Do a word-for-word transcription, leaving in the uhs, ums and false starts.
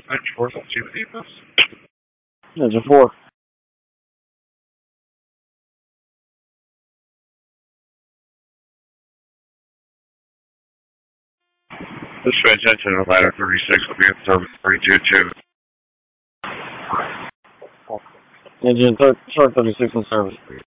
Engine four, two vehicles. Engine four. Dispatch engine ladder thirty-six will be in service three two two. Engine thir- Shark thirty-six in service.